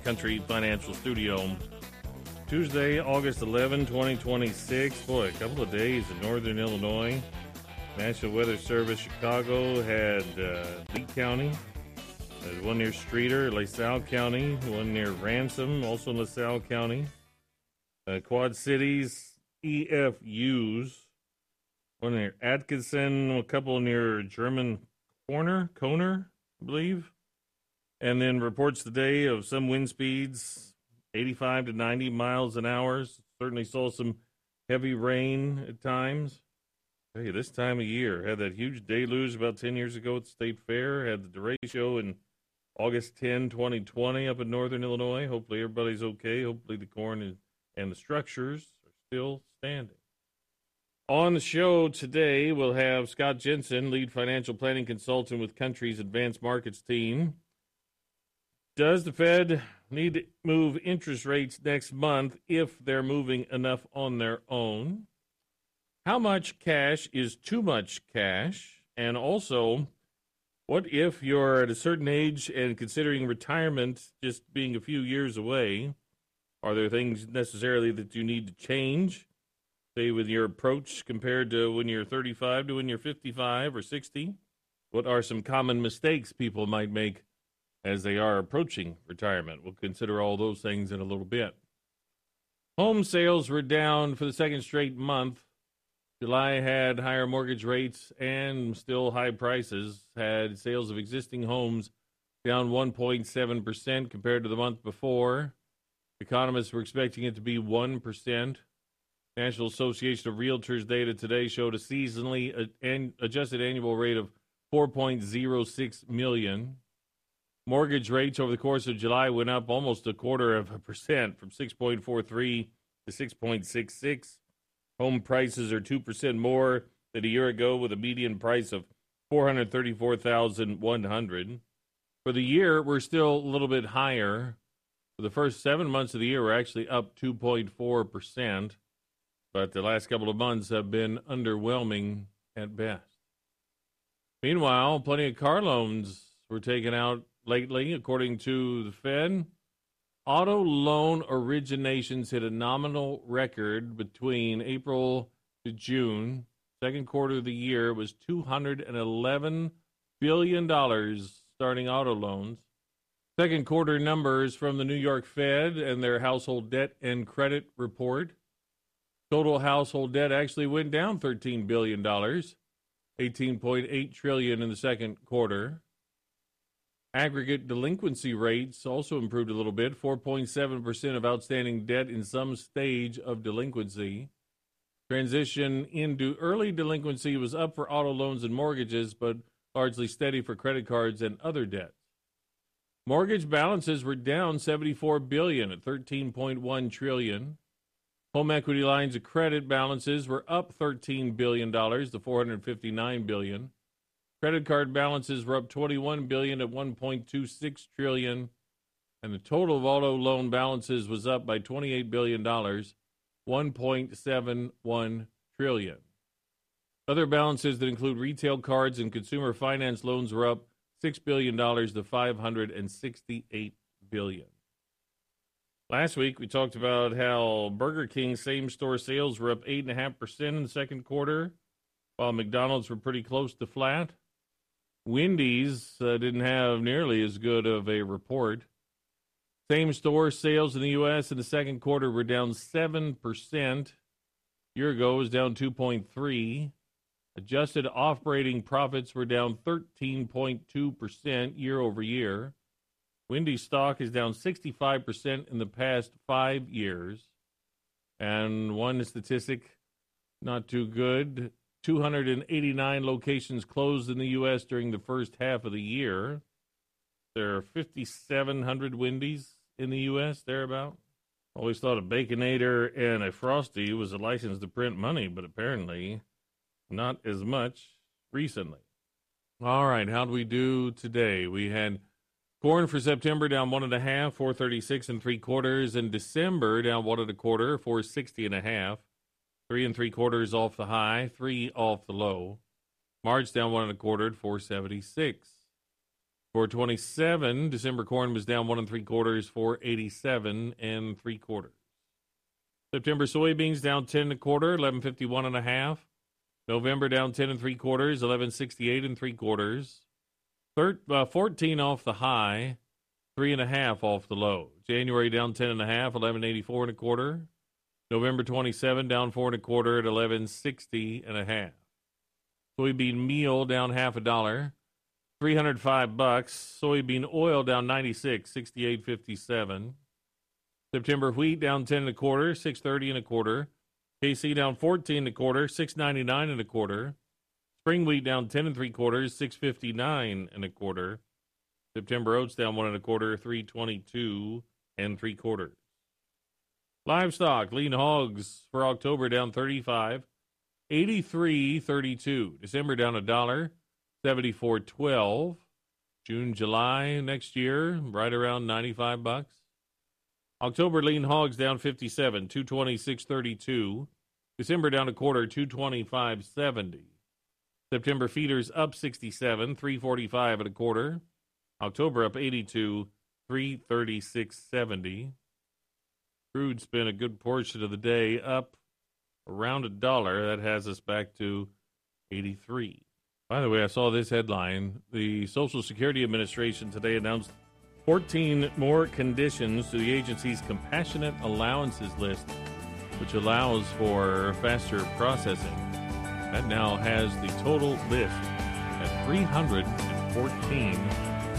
Country Financial Studio. Tuesday, August 11, 2026. Boy, a couple of days in northern Illinois. National Weather Service Chicago had Lee County. There's one near Streeter, LaSalle County. One near Ransom, also in LaSalle County. Quad Cities, EFUs. One near Atkinson, a couple near German Corner, I believe. And then reports today of some wind speeds, 85 to 90 miles an hour. Certainly saw some heavy rain at times. Hey, this time of year, had that huge deluge about 10 years ago at the State Fair. Had the derecho in August 10, 2020 up in northern Illinois. Hopefully everybody's okay. Hopefully the corn and the structures are still standing. On the show today, we'll have Scott Jensen, lead financial planning consultant with Country's Advanced Markets team. Does the Fed need to move interest rates next month if they're moving enough on their own? How much cash is too much cash? And also, what if you're at a certain age and considering retirement just being a few years away? Are there things necessarily that you need to change, say, with your approach compared to when you're 35 to when you're 55 or 60? What are some common mistakes people might make as they are approaching retirement? We'll consider all those things in a little bit. Home sales were down for the second straight month. July had higher mortgage rates and still high prices, had sales of existing homes down 1.7% compared to the month before. Economists were expecting it to be 1%. National Association of Realtors data today showed a seasonally adjusted annual rate of 4.06 million. Mortgage rates over the course of July went up almost 0.25% from 6.43 to 6.66. Home prices are 2% more than a year ago with a median price of $434,100. For the year, we're still a little bit higher. For the first 7 months of the year, we're actually up 2.4%, but the last couple of months have been underwhelming at best. Meanwhile, plenty of car loans were taken out lately, according to the Fed. Auto loan originations hit a nominal record between April to June. Second quarter of the year was $211 billion starting auto loans. Second quarter numbers from the New York Fed and their household debt and credit report. Total household debt actually went down $13 billion, $18.8 trillion in the second quarter. Aggregate delinquency rates also improved a little bit, 4.7% of outstanding debt in some stage of delinquency. Transition into early delinquency was up for auto loans and mortgages, but largely steady for credit cards and other debts. Mortgage balances were down $74 billion at $13.1 trillion. Home equity lines of credit balances were up $13 billion to $459 billion. Credit card balances were up $21 billion at $1.26 trillion, and the total of auto loan balances was up by $28 billion, $1.71 trillion. Other balances that include retail cards and consumer finance loans were up $6 billion to $568 billion. Last week, we talked about how Burger King same-store sales were up 8.5% in the second quarter, while McDonald's were pretty close to flat. Wendy's didn't have nearly as good of a report. Same-store sales in the U.S. in the second quarter were down 7%. A year ago, it was down 2.3%. Adjusted operating profits were down 13.2% year over year. Wendy's stock is down 65% in the past 5 years. And one statistic, not too good, 289 locations closed in the U.S. during the first half of the year. There are 5,700 Wendy's in the U.S., thereabout. Always thought a Baconator and a Frosty was a license to print money, but apparently not as much recently. All right, how do we do today? We had corn for September down 1.5, 436 3/4. In December down 1 1/4, 460.5. 3 3/4 off the high, 3 off the low. March down 1 1/4 at 476. 427. December corn was down 1 3/4, 487 3/4. September soybeans down 10 1/4, 1151 1/2. November down 10 3/4, 1168 3/4. 14 off the high, 3 1/2 off the low. January down 10 1/2, 1184 1/4. November 27 down 4 1/4 at 1160 1/2. Soybean meal down $0.50, $305. Soybean oil down 96, 68.57. September wheat down 10 1/4, 630 1/4. KC down 14 1/4, 699 1/4. Spring wheat down 10 3/4, 659 1/4. September oats down 1 1/4, 322 3/4. Livestock, lean hogs for October down 35, 83.32. December down $1, 74.12. June, July next year, right around $95. October lean hogs down 57, 226.32. December down $0.25, 225.70. September feeders up 67, 345 1/4. October up 82, 336.70. Crude's been a good portion of the day, up around $1. That has us back to 83. By the way, I saw this headline. The Social Security Administration today announced 14 more conditions to the agency's compassionate allowances list, which allows for faster processing. That now has the total list at 314